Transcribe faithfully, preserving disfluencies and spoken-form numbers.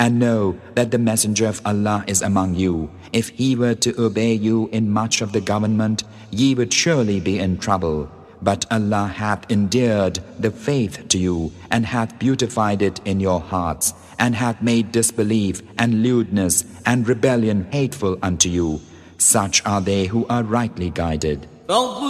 And know that the Messenger of Allah is among you. If he were to obey you in much of the government, ye would surely be in trouble. But Allah hath endeared the faith to you, and hath beautified it in your hearts, and hath made disbelief and lewdness and rebellion hateful unto you. Such are they who are rightly guided.